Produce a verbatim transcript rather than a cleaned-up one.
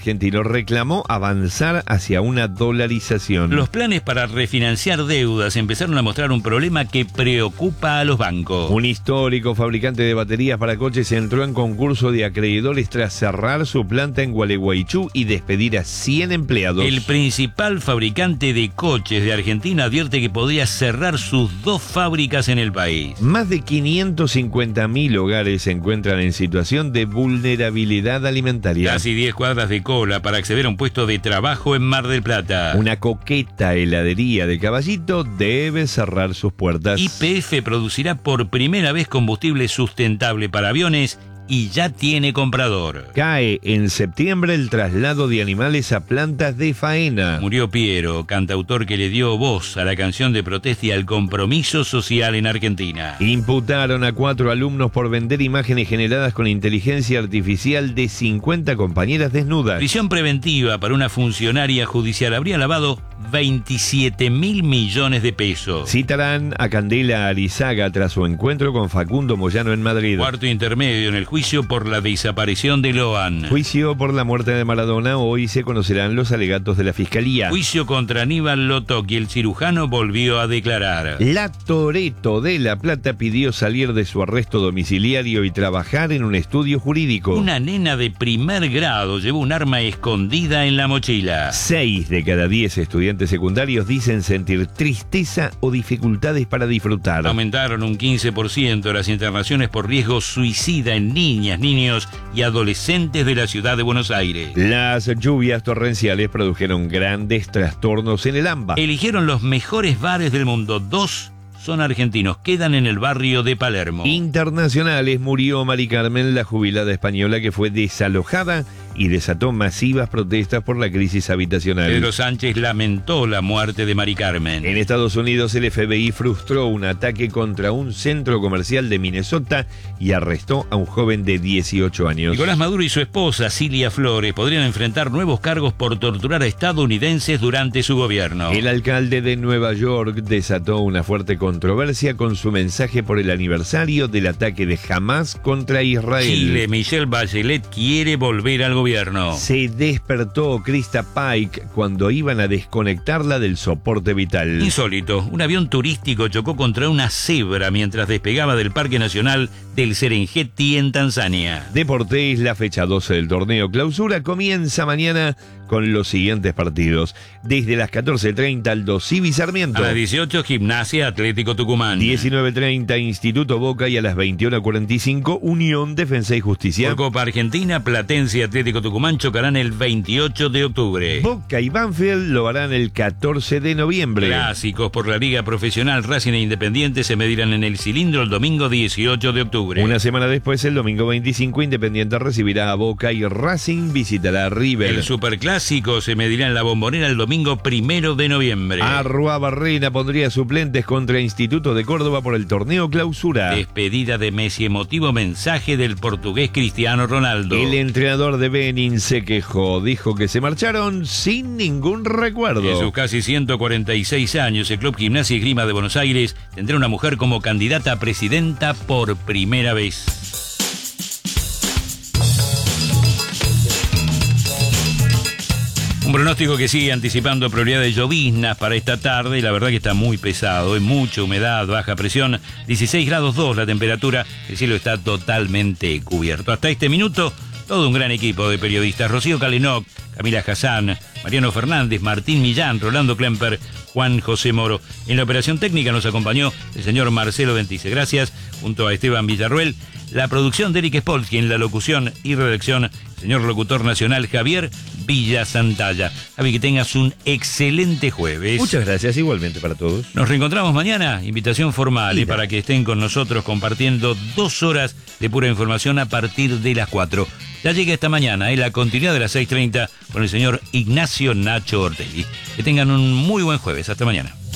argentino reclamó avanzar hacia una dolarización. Los planes para refinanciar deudas empezaron a mostrar un problema que preocupa a los bancos. Un histórico fabricante de baterías para coches entró en concurso de acreedores tras cerrar su planta en Gualeguaychú y despedir a cien empleados. El principal fabricante de coches de Argentina advierte que podría cerrar sus dos fábricas en el país. Más de quinientos cincuenta mil hogares se encuentran en situación de vulnerabilidad alimentaria. Casi diez cuadras de cola para acceder a un puesto de trabajo en Mar del Plata. Una coqueta heladería de Caballito debe cerrar sus puertas. Y P F producirá por primera vez combustible sustentable para aviones y ya tiene comprador. Cae en septiembre el traslado de animales a plantas de faena. Murió Piero, cantautor que le dio voz a la canción de protesta y al compromiso social en Argentina. Imputaron a cuatro alumnos por vender imágenes generadas con inteligencia artificial de cincuenta compañeras desnudas. Prisión preventiva para una funcionaria judicial. Habría lavado veintisiete mil millones de pesos. Citarán a Candela Arizaga tras su encuentro con Facundo Moyano en Madrid. Cuarto intermedio en el juicio por la desaparición de Loan. Juicio por la muerte de Maradona. Hoy se conocerán los alegatos de la Fiscalía. Juicio contra Aníbal Lotoc y el cirujano volvió a declarar. La Toretto de La Plata pidió salir de su arresto domiciliario y trabajar en un estudio jurídico. Una nena de primer grado llevó un arma escondida en la mochila. Seis de cada diez estudiantes secundarios dicen sentir tristeza o dificultades para disfrutar. Aumentaron un quince por ciento las internaciones por riesgo suicida en niñas, niños y adolescentes de la ciudad de Buenos Aires. Las lluvias torrenciales produjeron grandes trastornos en el AMBA. Eligieron los mejores bares del mundo. Dos son argentinos, quedan en el barrio de Palermo. Internacionales. Murió Mari Carmen, la jubilada española que fue desalojada y desató masivas protestas por la crisis habitacional. Pedro Sánchez lamentó la muerte de Mari Carmen. En Estados Unidos, el F B I frustró un ataque contra un centro comercial de Minnesota y arrestó a un joven de dieciocho años. Nicolás Maduro y su esposa, Cilia Flores, podrían enfrentar nuevos cargos por torturar a estadounidenses durante su gobierno. El alcalde de Nueva York desató una fuerte controversia con su mensaje por el aniversario del ataque de Hamás contra Israel. Chile, Michelle Bachelet quiere volver al gobierno. Se despertó Krista Pike cuando iban a desconectarla del soporte vital. Insólito, un avión turístico chocó contra una cebra mientras despegaba del Parque Nacional del Serengeti en Tanzania. Deportes, la fecha doce del torneo Clausura comienza mañana con los siguientes partidos. Desde las catorce treinta, Aldo Civi Sarmiento. A las dieciocho, Gimnasia Atlético Tucumán. diecinueve treinta, Instituto Boca, y a las veintiuno cuarenta y cinco, Unión Defensa y Justicia. Por Copa Argentina, Platense y Atlético Tucumán chocarán el veintiocho de octubre. Boca y Banfield lo harán el catorce de noviembre. Clásicos por la Liga Profesional, Racing e Independiente se medirán en el Cilindro el domingo dieciocho de octubre. Una semana después, el domingo veinticinco, Independiente recibirá a Boca y Racing visitará a River. El Superclásico se medirá en la Bombonera el domingo primero de noviembre. Arrua Barrena pondría suplentes contra Instituto de Córdoba por el torneo Clausura. Despedida de Messi, emotivo mensaje del portugués Cristiano Ronaldo. El entrenador de Benin se quejó, dijo que se marcharon sin ningún recuerdo. En sus casi ciento cuarenta y seis años, el Club Gimnasia y Esgrima de Buenos Aires tendrá una mujer como candidata a presidenta por primera vez. Un pronóstico que sigue anticipando probabilidades de lloviznas para esta tarde, y la verdad que está muy pesado, hay mucha humedad, baja presión, dieciséis grados dos la temperatura, el cielo está totalmente cubierto. Hasta este minuto, todo un gran equipo de periodistas: Rocío Calenok, Camila Hassan, Mariano Fernández, Martín Millán, Rolando Klemper, Juan José Moro. En la operación técnica nos acompañó el señor Marcelo Ventice. Gracias, junto a Esteban Villarruel. La producción de Eric Spolsky, en la locución y redacción, señor locutor nacional Javier Villa Santalla. Javi, que tengas un excelente jueves. Muchas gracias, igualmente para todos. Nos reencontramos mañana, invitación formal, y eh, para que estén con nosotros compartiendo dos horas de pura información a partir de las cuatro. Ya llega esta mañana, en eh, la continuidad de las seis treinta con el señor Ignacio Nacho Ortelli. Que tengan un muy buen jueves. Hasta mañana.